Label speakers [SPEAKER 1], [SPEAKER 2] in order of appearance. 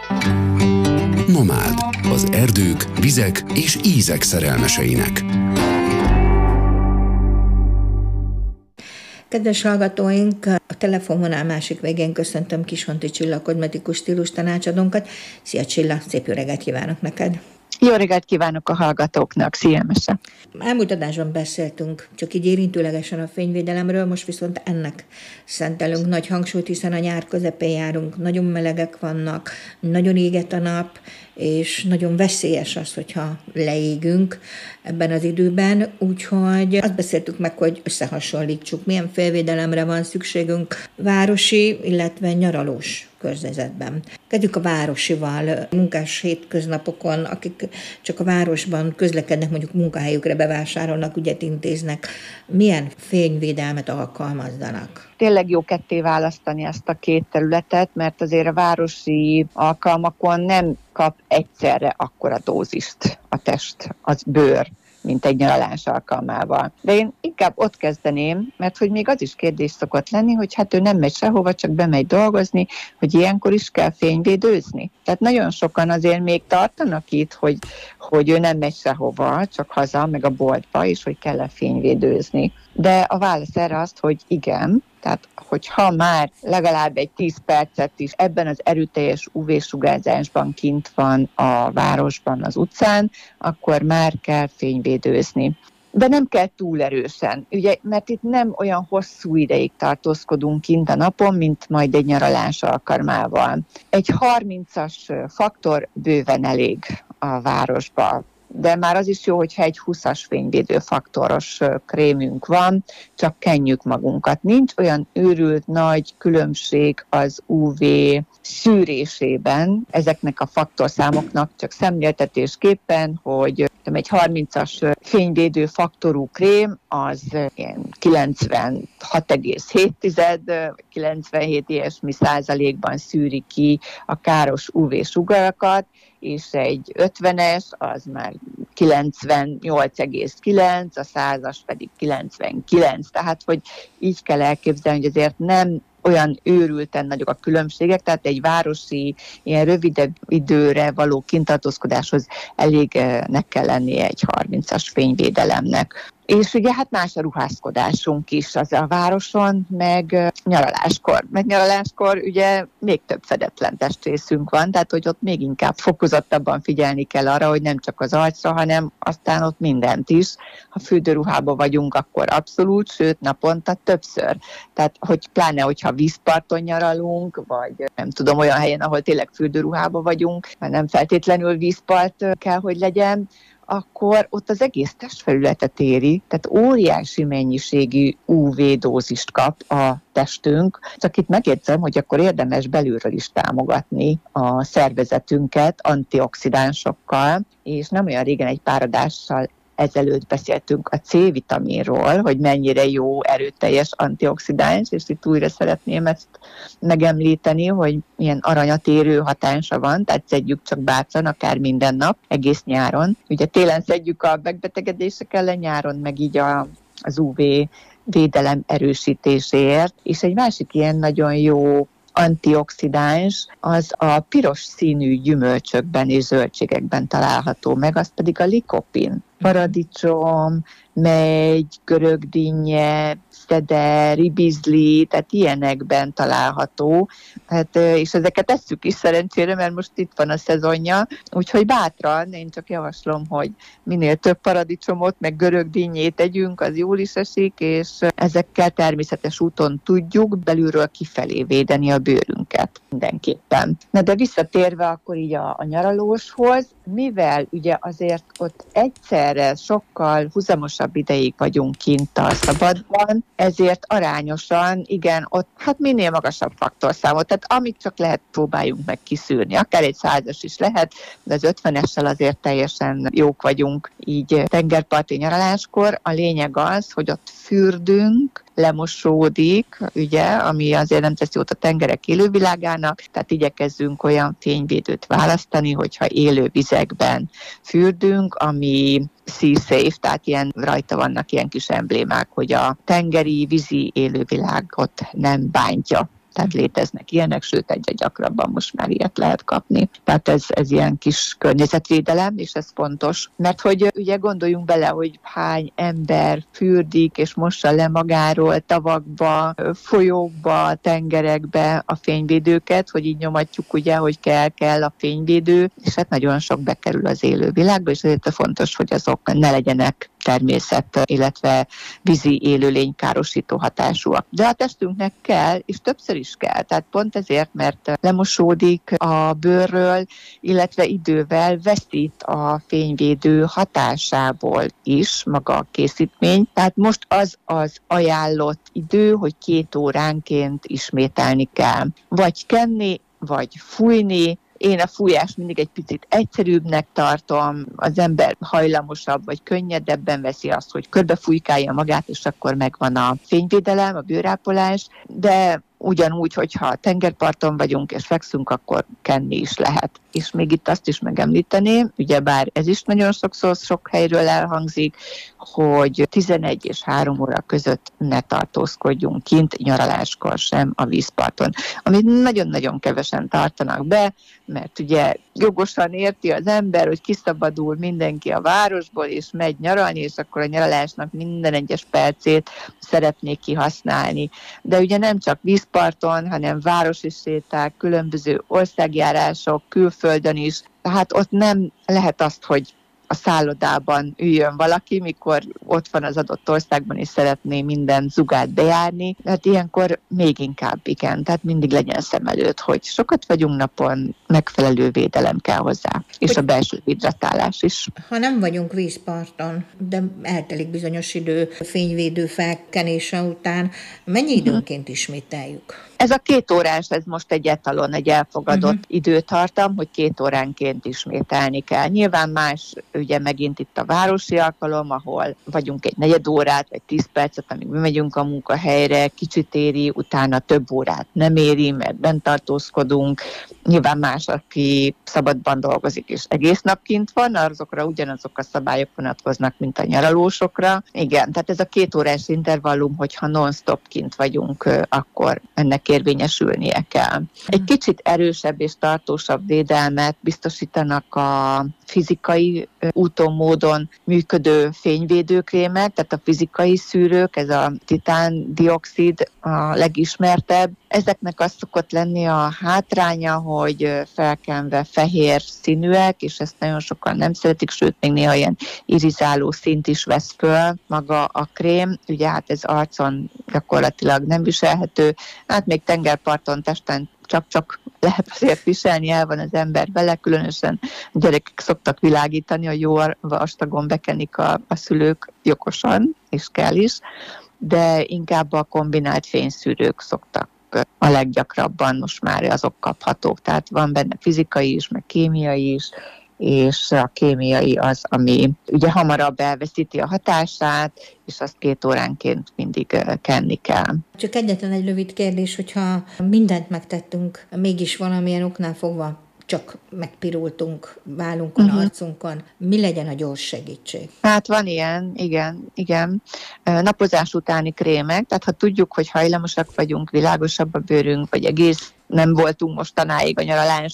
[SPEAKER 1] Nomád, az erdők, vizek és ízek szerelmeseinek.
[SPEAKER 2] Kedves hallgatóink, a telefonvonal másik végén köszöntöm Kishonti Csilla kozmetikus stílus tanácsadónkat. Szia Csilla, szép jó reggelt kívánok neked!
[SPEAKER 3] Jó reggelt kívánok a hallgatóknak, szia Mese!
[SPEAKER 2] Elmúlt adásban beszéltünk csak így érintőlegesen a fényvédelemről, most viszont ennek szentelünk nagy hangsúlyt, hiszen a nyár közepén járunk, nagyon melegek vannak, nagyon éget a nap, és nagyon veszélyes az, hogyha leégünk ebben az időben, úgyhogy azt beszéltük meg, hogy összehasonlítsuk, milyen fényvédelemre van szükségünk városi, illetve nyaralós környezetben. Kezdjük a városival, munkás hétköznapokon, akik csak a városban közlekednek, mondjuk munkahelyükre bevásárolnak, ügyet intéznek, milyen fényvédelmet alkalmazzanak?
[SPEAKER 3] Tényleg jó ketté választani ezt a két területet, mert azért a városi alkalmakon nem kap egyszerre akkora dózist a test, az bőr, mint egy nyaralás alkalmával. De én inkább ott kezdeném, mert hogy még az is kérdés szokott lenni, hogy hát ő nem megy sehova, csak bemegy dolgozni, hogy ilyenkor is kell fényvédőzni. Tehát nagyon sokan azért még tartanak itt, hogy ő nem megy sehova, csak haza, meg a boltba, és hogy kell fényvédőzni. De a válasz erre az, hogy igen, tehát hogyha már legalább egy 10 percet is ebben az erőteljes UV-sugárzásban kint van a városban, az utcán, akkor már kell fényvédőzni. De nem kell túl erősen, ugye, mert itt nem olyan hosszú ideig tartózkodunk kint a napon, mint majd egy nyaralás alkalmával. Egy 30-as faktor bőven elég a városba. De már az is jó, hogyha egy 20-as fényvédő faktoros krémünk van, csak kenjük magunkat. Nincs olyan őrült nagy különbség az UV szűrésében ezeknek a faktorszámoknak, csak szemléltetésképpen, hogy egy 30-as fényvédő faktorú krém az 96,7, 97 ilyesmi százalékban szűri ki a káros UV-sugarakat, és egy 50-es az már 98,9, a 100-as pedig 99. Tehát, hogy így kell elképzelni, hogy azért nem olyan őrülten nagyok a különbségek, tehát egy városi, ilyen rövidebb időre való kintartózkodáshoz elégnek kell lennie egy 30-as fényvédelemnek. És ugye hát más a ruházkodásunk is az a városon, meg nyaraláskor. Meg nyaraláskor ugye még több fedetlen testrészünk van, tehát hogy ott még inkább fokozottabban figyelni kell arra, hogy nem csak az arcra, hanem aztán ott mindent is. Ha fürdőruhában vagyunk, akkor abszolút, sőt naponta többször. Tehát hogy pláne, hogyha vízparton nyaralunk, vagy nem tudom, olyan helyen, ahol tényleg fürdőruhában vagyunk, mert nem feltétlenül vízpart kell, hogy legyen, akkor ott az egész testfelületet éri, tehát óriási mennyiségű UV-dózist kap a testünk. Csak itt megjegyzem, hogy akkor érdemes belülről is támogatni a szervezetünket antioxidánsokkal, és nem olyan régen egy pár adással ezelőtt beszéltünk a C-vitaminról, hogy mennyire jó, erőteljes antioxidáns, és itt újra szeretném ezt megemlíteni, hogy milyen aranyat érő hatása van, tehát szedjük csak bátran, akár minden nap, egész nyáron. Ugye télen szedjük a megbetegedések ellen, nyáron meg így az UV védelem erősítéséért, és egy másik ilyen nagyon jó antioxidáns, az a piros színű gyümölcsökben és zöldségekben található meg, az pedig a likopin. Paradicsom, megy, görögdinnye, szeder, ribizli, tehát ilyenekben található. Hát, és ezeket esszük is szerencsére, mert most itt van a szezonja, úgyhogy bátran, én csak javaslom, hogy minél több paradicsomot, meg görögdinnyét tegyünk, az jól is esik, és ezekkel természetes úton tudjuk belülről kifelé védeni a bőrünket mindenképpen. Na de visszatérve akkor így a nyaralóshoz, mivel ugye azért ott egyszerre sokkal huzamosabb ideig vagyunk kint a szabadban, ezért arányosan, igen, ott hát minél magasabb faktorszámot, tehát amit csak lehet, próbáljunk meg kiszűrni. Akár egy 100-as is lehet, de az 50-essel azért teljesen jók vagyunk így tengerparti nyaraláskor. A lényeg az, hogy ott fürdünk, lemosódik, ugye, ami azért nem teszi jót a tengerek élővilágának, tehát igyekezzünk olyan fényvédőt választani, hogyha élő vizekben fürdünk, ami sea safe, tehát ilyen rajta vannak ilyen kis emblémák, hogy a tengeri, vízi élővilágot nem bántja. Tehát léteznek ilyenek, sőt egyre gyakrabban most már ilyet lehet kapni. Tehát ez ilyen kis környezetvédelem, és ez fontos. Mert hogy ugye gondoljunk bele, hogy hány ember fürdik és mossa le magáról tavakba, folyókba, tengerekbe a fényvédőket, hogy így nyomatjuk ugye, hogy kell a fényvédő, és hát nagyon sok bekerül az élővilágba, és ezért fontos, hogy azok ne legyenek természet, illetve vízi élőlény károsító hatásúak. De a testünknek kell, és többször is kell. Tehát pont ezért, mert lemosódik a bőrről, illetve idővel veszít a fényvédő hatásából is maga a készítmény. Tehát most az ajánlott idő, hogy 2 óránként ismételni kell. Vagy kenni, vagy fújni. Én a fújást mindig egy picit egyszerűbbnek tartom, az ember hajlamosabb vagy könnyedebben veszi azt, hogy körbefújkálja magát, és akkor megvan a fényvédelem, a bőrápolás, de ugyanúgy, hogyha tengerparton vagyunk és fekszünk, akkor kenni is lehet. És még itt azt is megemlíteném, ugyebár ez is nagyon sokszor sok helyről elhangzik, hogy 11 és 3 óra között ne tartózkodjunk kint nyaraláskor sem a vízparton, amit nagyon-nagyon kevesen tartanak be, mert ugye jogosan érti az ember, hogy kiszabadul mindenki a városból, és megy nyaralni, és akkor a nyaralásnak minden egyes percét szeretnék kihasználni. De ugye nem csak vízparton, hanem városi séták, különböző országjárások, külföldön is. Tehát ott nem lehet azt, hogy a szállodában üljön valaki, mikor ott van az adott országban, és szeretné minden zugát bejárni. Hát ilyenkor még inkább igen. Tehát mindig legyen szem előtt, hogy sokat vagyunk napon, megfelelő védelem kell hozzá. És a belső hidratálás is.
[SPEAKER 2] Ha nem vagyunk vízparton, de eltelik bizonyos idő fényvédő felkenése után, mennyi időnként ismételjük?
[SPEAKER 3] Ez a 2 órás, ez most egy etalon, egy elfogadott időtartam, hogy 2 óránként ismételni kell. Nyilván más, ugye megint itt a városi alkalom, ahol vagyunk egy 4 órát, vagy 10 percet, amíg mi megyünk a munkahelyre, kicsit éri, utána több órát nem éri, mert bent tartózkodunk. Nyilván más, aki szabadban dolgozik, és egész nap kint van, azokra ugyanazok a szabályok vonatkoznak, mint a nyaralósokra. Igen, tehát ez a 2 órás intervallum, hogyha non-stop kint vagyunk, akkor ennek érvényesülnie kell. Egy kicsit erősebb és tartósabb védelmet biztosítanak a fizikai úton, módon működő fényvédőkrémek, tehát a fizikai szűrők, ez a titán-dioxid a legismertebb. Ezeknek az szokott lenni a hátránya, hogy felkenve fehér színűek, és ezt nagyon sokan nem szeretik, sőt, még néha ilyen irizáló színt is vesz föl maga a krém. Ugye hát ez arcon gyakorlatilag nem viselhető, hát még tengerparton, testen csak lehet azért viselni, el van az ember vele, különösen a gyerekek szoktak világítani, a jó vastagon bekenik a szülők jogosan, és kell is, de inkább a kombinált fényszűrők szoktak a leggyakrabban, most már azok kaphatók, tehát van benne fizikai is, meg kémiai is, és a kémiai az, ami ugye hamarabb elveszíti a hatását, és azt 2 óránként mindig kenni kell.
[SPEAKER 2] Csak egyetlen egy rövid kérdés, hogyha mindent megtettünk, mégis valamilyen oknál fogva csak megpirultunk vállunkon, arcunkon, mi legyen a gyors segítség?
[SPEAKER 3] Hát van ilyen, igen. Napozás utáni krémek, tehát ha tudjuk, hogy hajlamosak vagyunk, világosabb a bőrünk, vagy egész nem voltunk mostanáig a nyaraláson,